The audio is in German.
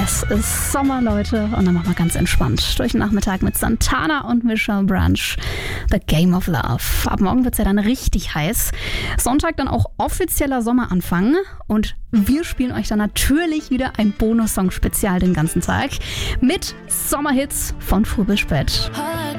Es ist Sommer, Leute, und dann machen wir ganz entspannt durch den Nachmittag mit Santana und Michelle Branch. The Game of Love. Ab morgen wird es ja dann richtig heiß. Sonntag dann auch offizieller Sommeranfang. Und wir spielen euch dann natürlich wieder ein Bonus-Song-Spezial den ganzen Tag mit Sommerhits von früh bis spät.